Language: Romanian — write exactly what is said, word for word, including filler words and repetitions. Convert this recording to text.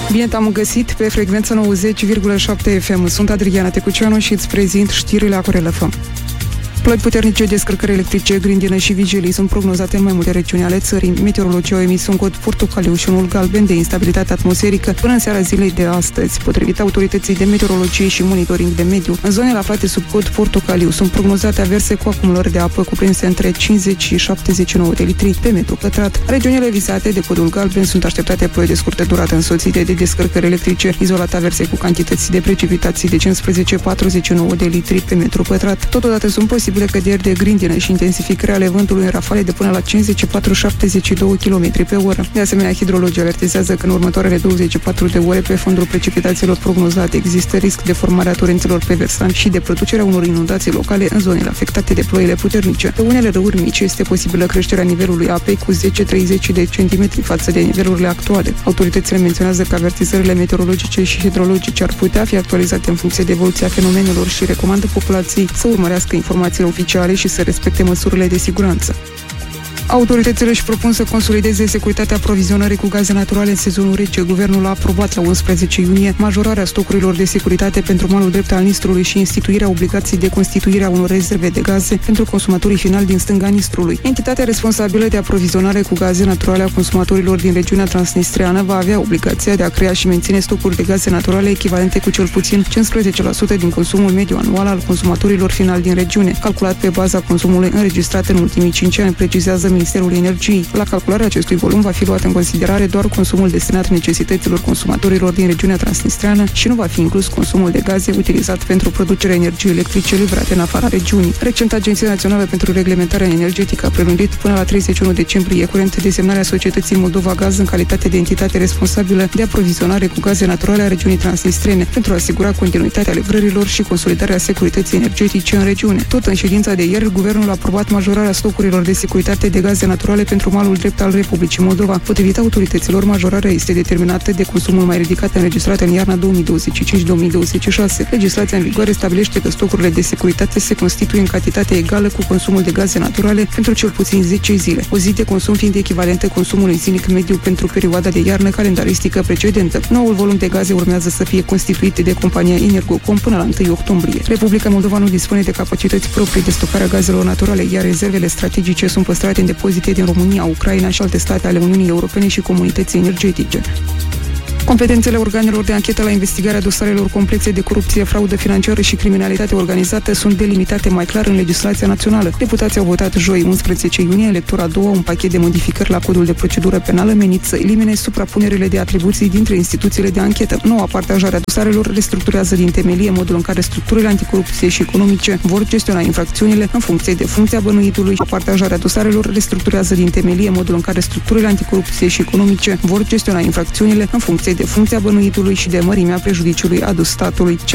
Bine te-am găsit pe frecvența nouăzeci virgulă șapte F M. Sunt Adriana Tecuceanu și îți prezint știrile Acorel F M. Ploi puternice, descărcări electrice, grindină și vigilii sunt prognozate în mai multe regiuni ale țării. Meteorologii au emis un cod portocaliu și unul galben de instabilitate atmosferică până în seara zilei de astăzi. Potrivit autorității de meteorologie și monitoring de mediu, în zonele aflate sub cod portocaliu sunt prognozate averse cu acumulări de apă cuprinse între cincizeci și șaptezeci și nouă de litri pe metru pătrat. Regiunile vizate de codul galben sunt așteptate ploi de scurtă durată însoțite de descărcări electrice, izolat averse cu cantități de precipitații de cincisprezece patruzeci și nouă de litri pe metru pătrat. Totodată sunt posibile căderi de grindină și intensificarea ale vântului în rafale de până la cincizeci și patru șaptezeci și doi kilometri pe oră. De asemenea, hidrologii avertizează că în următoarele douăzeci și patru de ore, pe fondul precipitațiilor prognozate, există risc de formarea torenților pe versant și de producerea unor inundații locale în zonele afectate de ploile puternice. Pe unele râuri mici este posibilă creșterea nivelului apei cu zece treizeci de centimetri față de nivelurile actuale. Autoritățile menționează că avertizările meteorologice și hidrologice ar putea fi actualizate în funcție de evoluția fenomenelor și recomandă populației să urmărească informațiile oficiale și să respecte măsurile de siguranță. Autoritățile își propun să consolideze securitatea aprovizionării cu gaze naturale în sezonul rece. Guvernul a aprobat la unsprezece iunie majorarea stocurilor de securitate pentru malul drept al Nistrului și instituirea obligației de constituire a unor rezerve de gaze pentru consumatorii finali din stânga Nistrului. Entitatea responsabilă de aprovizionare cu gaze naturale a consumatorilor din regiunea transnistreană va avea obligația de a crea și menține stocuri de gaze naturale echivalente cu cel puțin cincisprezece la sută din consumul mediu anual al consumatorilor finali din regiune, calculat pe baza consumului înregistrat în ultimii cinci ani, precizează Ministerul Energiei. La calcularea acestui volum va fi luat în considerare doar consumul destinat necesităților consumatorilor din regiunea transnistreană și nu va fi inclus consumul de gaze utilizat pentru producerea energiei electrice livrate în afara regiunii. Recent, Agenția Națională pentru Reglementarea Energetică a prelungit până la treizeci și unu decembrie curent desemnarea societății Moldova Gaz în calitate de entitate responsabilă de aprovizionare cu gaze naturale a regiunii transnistrene pentru a asigura continuitatea livrărilor și consolidarea securității energetice în regiune. Tot în ședința de ieri, guvernul a aprobat majorarea stocurilor de securitate de gaze naturale pentru malul drept al Republicii Moldova. Potrivit autorităților, majorarea este determinată de consumul mai ridicat înregistrat în iarna două mii douăzeci și cinci două mii douăzeci și șase. Legislația în vigoare stabilește că stocurile de securitate se constituie în cantitate egală cu consumul de gaze naturale pentru cel puțin zece zile, o zi de consum fiind echivalentă consumului zilnic mediu pentru perioada de iarnă calendaristică precedentă. Noul volum de gaze urmează să fie constituit de compania Energocom până la întâi octombrie. Republica Moldova nu dispune de capacități proprii de stocare a gazelor naturale, iar rezervele strategice sunt păstrate în depozite din România, Ucraina și alte state ale Uniunii Europene și comunității energetice. Competențele organelor de anchetă la investigarea dosarelor complexe de corupție, fraudă financiară și criminalitate organizată sunt delimitate mai clar în legislația națională. Deputații au votat joi, unsprezece iunie, în lectura a doua, un pachet de modificări la codul de procedură penală menit să elimine suprapunerile de atribuții dintre instituțiile de anchetă. Noua partajare a dosarelor restructurează din temelie modul în care structurile anticorupție și economice vor gestiona infracțiunile în funcție de funcția bănuitului. Partajarea dosarelor restructurează din temelie modul în care structurile anticorupție și economice vor gestiona infracțiunile în funcție de funcția bănuitului și de mărimea prejudiciului adus statului.